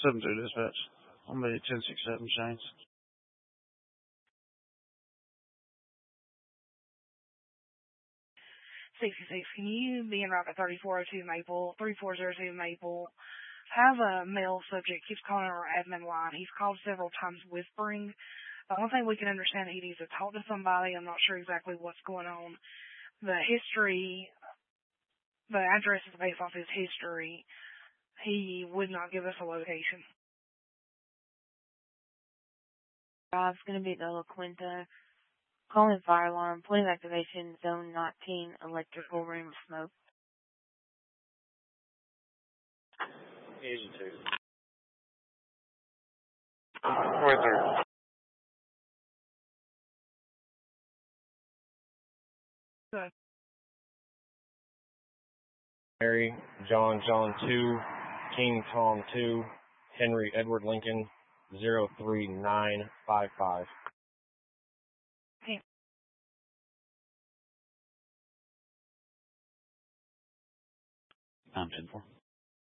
7-2 dispatch. I'm at 1067 Shanes. 66, can you be en route to 3402 Maple, 3402 Maple? Have a male subject, keeps calling our admin line. He's called several times whispering. The only thing we can understand, he needs to talk to somebody. I'm not sure exactly what's going on. The history, the address is based off his history. He would not give us a location. Drive's going to be at the La Quinta. Calling fire alarm. Point of activation, zone 19, electrical room smoke. Agent 2. Right there. Good. Mary, John 2, King Tom 2, Henry Edward Lincoln 03955. Okay. I'm 10-4.